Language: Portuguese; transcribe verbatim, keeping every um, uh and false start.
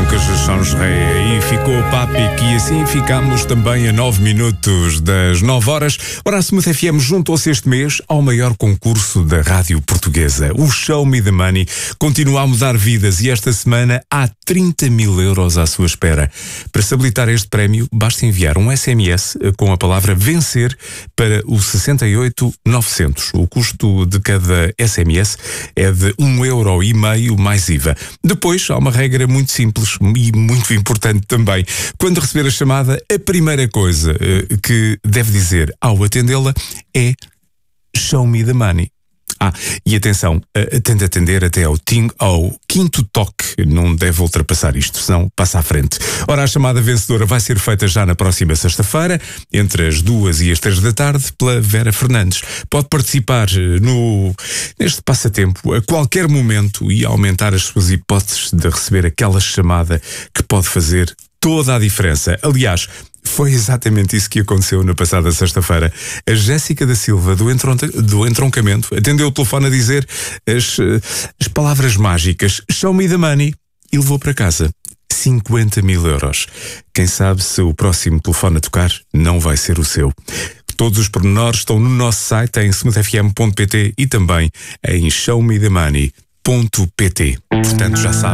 Lucas Songeré e ficou Papic, e assim ficamos também a nove minutos das nove horas. Ora, a Smooth F M juntou-se este mês ao maior concurso da rádio portuguesa. O Show Me the Money continua a mudar vidas e esta semana há trinta mil euros à sua espera. Para se habilitar este prémio, basta enviar um S M S com a palavra vencer para o sessenta e oito novecentos. O custo de cada S M S é de um euro e meio mais I V A. Depois há uma regra muito simples e muito importante também. Quando receber a chamada, a primeira coisa uh, que deve dizer ao atendê-la é Show Me the Money. Ah, e atenção, uh, tente atender até ao, ting, ao quinto toque, não deve ultrapassar isto, senão passa à frente. Ora, a chamada vencedora vai ser feita já na próxima sexta-feira, entre as duas e as três da tarde, pela Vera Fernandes. Pode participar no, neste passatempo a qualquer momento e aumentar as suas hipóteses de receber aquela chamada que pode fazer toda a diferença. Aliás, foi exatamente isso que aconteceu na passada sexta-feira. A Jéssica da Silva, do, entronca, do Entroncamento, atendeu o telefone a dizer as, as palavras mágicas Show Me the Money e levou para casa cinquenta mil euros. Quem sabe se o próximo telefone a tocar não vai ser o seu. Todos os pormenores estão no nosso site em smooth f m ponto p t e também em show me the money ponto p t. Portanto, já sabe.